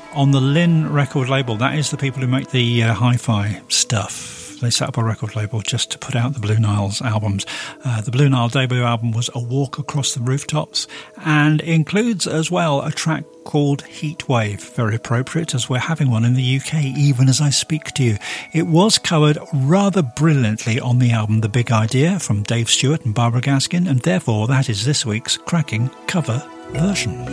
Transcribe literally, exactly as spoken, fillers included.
on the Lynn record label. That is the people who make the uh, hi-fi stuff. They set up a record label just to put out the Blue Nile's albums. Uh, the Blue Nile debut album was A Walk Across the Rooftops and includes as well a track called Heatwave, very appropriate as we're having one in the U K even as I speak to you. It was covered rather brilliantly on the album The Big Idea from Dave Stewart and Barbara Gaskin, and therefore that is this week's cracking cover version.